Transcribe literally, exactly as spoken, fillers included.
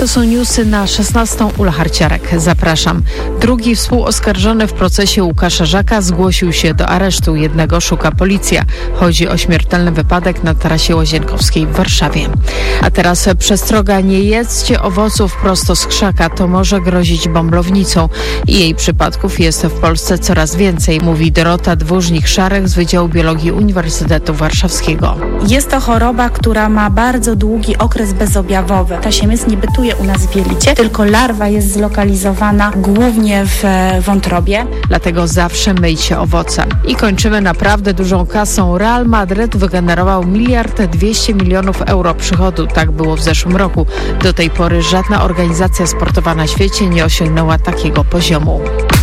To są newsy na szesnastą. Ula Harciarek. Zapraszam. Drugi współoskarżony w procesie Łukasza Żaka zgłosił się do aresztu. Jednego szuka policja. Chodzi o śmiertelny wypadek na trasie Łazienkowskiej w Warszawie. A teraz przestroga: nie jedzcie owoców prosto z krzaka. To może grozić bąblownicą. I jej przypadków jest w Polsce coraz więcej, mówi Dorota Dwórznik-Szarek z Wydziału Biologii Uniwersytetu Warszawskiego. Jest to choroba, która ma bardzo długi okres bezobjawowy. Ta siemiec nie bytuje u nas w jelicie, tylko larwa jest zlokalizowana głównie w wątrobie. Dlatego zawsze myjcie owoce. I kończymy naprawdę dużą kasą. Real Madryt wygenerował miliard dwieście milionów euro przychodu. Tak było w zeszłym roku. Do tej pory żadna organizacja sportowa na świecie nie osiągnęła takiego poziomu.